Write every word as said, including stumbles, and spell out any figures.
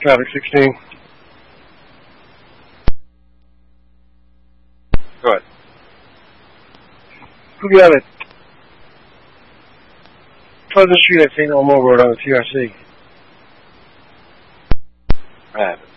Traffic sixteen. Go ahead. Who got it? Pleasant Street at Saint Elmo Road on the T R C. I have it.